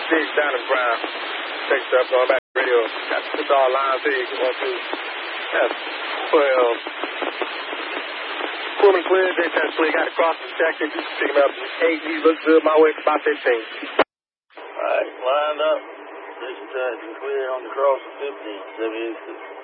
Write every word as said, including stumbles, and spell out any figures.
six, down in Brown. Takes up, going back to the radio. Got the star line three, one, two. That's twelve. Pullman clear, J ten clear. Got across the sector. Just picking up eight. He looks good. My way for about fifteen. All right, lined up. J ten clear on the cross of fifteen. seventy-eight.